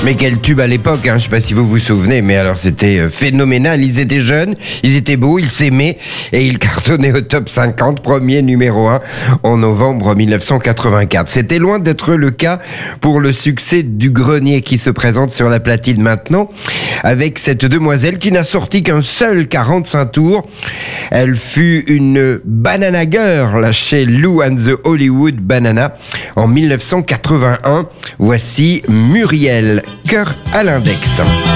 Mais quel tube à l'époque, hein. Je sais pas si vous vous souvenez, mais alors c'était phénoménal. Ils étaient jeunes, ils étaient beaux, ils s'aimaient et ils cartonnaient au top 50, premier numéro 1 en novembre 1984. C'était loin d'être le cas pour le succès du Grenier qui se présente sur la platine maintenant avec cette demoiselle qui n'a sorti qu'un seul 45 tours. Elle fut une banana girl chez Lou and the Hollywood Banana en 1981. Voici Muriel, cœur à l'index.